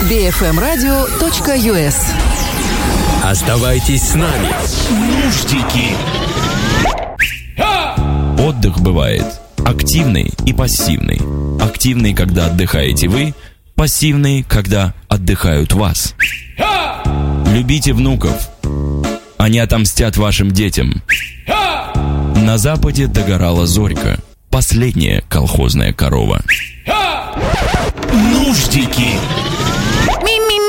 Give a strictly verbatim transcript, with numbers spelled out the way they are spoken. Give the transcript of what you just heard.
би эф эм радио точка ю эс. Оставайтесь с нами. Нуждики. Отдых бывает активный и пассивный. Активный, когда отдыхаете вы, пассивный, когда отдыхают вас. Любите внуков. Они отомстят вашим детям. На западе догорала зорька. Последняя колхозная корова. Нуждики.